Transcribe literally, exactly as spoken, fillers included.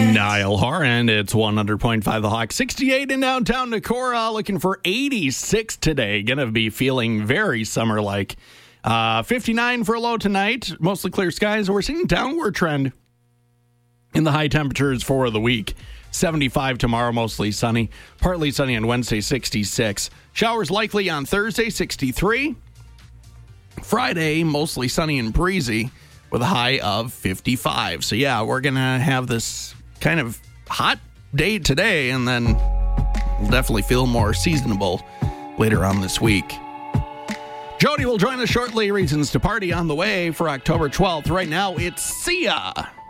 Niall Horan, it's one hundred point five The Hawk. sixty-eight in downtown Decorah, looking for eighty-six today. Gonna be feeling very summer-like. Uh, fifty-nine for a low tonight, mostly clear skies. We're seeing a downward trend in the high temperatures for the week. seventy-five tomorrow, mostly sunny. Partly sunny on Wednesday, sixty-six. Showers likely on Thursday, sixty-three. Friday, mostly sunny and breezy with a high of fifty-five. So yeah, we're going to have this kind of hot day today, and then we'll definitely feel more seasonable later on this week. Jody will join us shortly. Reasons to Party on the way for October twelfth. Right now, it's Sia.